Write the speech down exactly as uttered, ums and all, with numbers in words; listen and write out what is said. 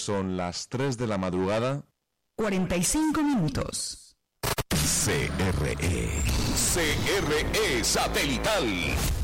son las tres de la madrugada. cuarenta y cinco minutos. C R E. C R E Satelital.